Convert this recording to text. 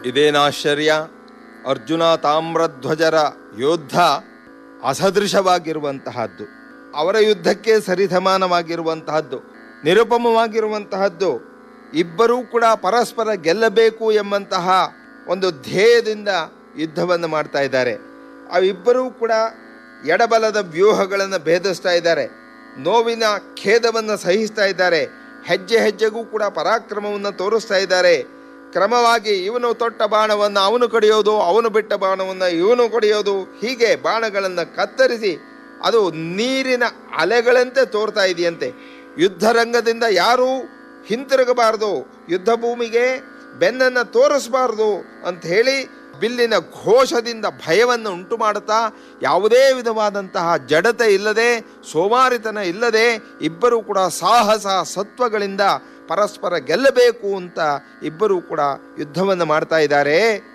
ಇದೇನಾಶ್ಚರ್ಯ, ಅರ್ಜುನ ತಾಮ್ರಧ್ವಜರ ಯೋದ್ಧ ಅಸದೃಶವಾಗಿರುವಂತಹದ್ದು, ಅವರ ಯುದ್ಧಕ್ಕೆ ಸರಿಸಮಾನವಾಗಿರುವಂತಹದ್ದು, ನಿರುಪಮವಾಗಿರುವಂತಹದ್ದು. ಇಬ್ಬರೂ ಕೂಡ ಪರಸ್ಪರ ಗೆಲ್ಲಬೇಕು ಎಂಬಂತಹ ಒಂದು ಧ್ಯೇಯದಿಂದ ಯುದ್ಧವನ್ನು ಮಾಡ್ತಾ ಇದ್ದಾರೆ. ಅವಿಬ್ಬರೂ ಕೂಡ ಎಡಬಲದ ವ್ಯೂಹಗಳನ್ನು ಭೇದಿಸ್ತಾ ಇದ್ದಾರೆ, ನೋವಿನ ಖೇದವನ್ನು ಸಹಿಸ್ತಾ ಇದ್ದಾರೆ, ಹೆಜ್ಜೆ ಹೆಜ್ಜೆಗೂ ಕೂಡ ಪರಾಕ್ರಮವನ್ನು ತೋರಿಸ್ತಾ ಇದ್ದಾರೆ. ಕ್ರಮವಾಗಿ ಇವನು ತೊಟ್ಟ ಬಾಣವನ್ನು ಅವನು ಕಡಿಯೋದು, ಅವನು ಬಿಟ್ಟ ಬಾಣವನ್ನು ಇವನು ಕಡಿಯೋದು, ಹೀಗೆ ಬಾಣಗಳನ್ನು ಕತ್ತರಿಸಿ ಅದು ನೀರಿನ ಅಲೆಗಳಂತೆ ತೋರ್ತಾ ಇದೆಯಂತೆ. ಯುದ್ಧರಂಗದಿಂದ ಯಾರೂ ಹಿಂತಿರುಗಬಾರದು, ಯುದ್ಧ ಭೂಮಿಗೆ ಬೆನ್ನನ್ನು ತೋರಿಸಬಾರ್ದು ಅಂತ ಹೇಳಿ ಬಿಲ್ಲಿನ ಘೋಷದಿಂದ ಭಯವನ್ನು ಉಂಟು ಮಾಡುತ್ತಾ, ಯಾವುದೇ ವಿಧವಾದಂತಹ ಜಡತೆ ಇಲ್ಲದೆ, ಸೋಮಾರಿತನ ಇಲ್ಲದೆ ಇಬ್ಬರೂ ಕೂಡ ಸಾಹಸ ಸತ್ವಗಳಿಂದ ಪರಸ್ಪರ ಗೆಲ್ಲಬೇಕು ಅಂತ ಇಬ್ಬರೂ ಕೂಡ ಯುದ್ಧವನ್ನು ಮಾಡ್ತಾ ಇದ್ದಾರೆ.